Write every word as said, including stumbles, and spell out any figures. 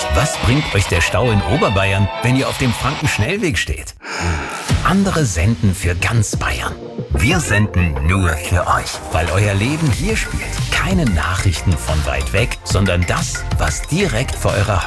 Was bringt euch der Stau in Oberbayern, wenn ihr auf dem Frankenschnellweg steht? Andere senden für ganz Bayern. Wir senden nur für euch, weil euer Leben hier spielt. Keine Nachrichten von weit weg, sondern das, was direkt vor eurer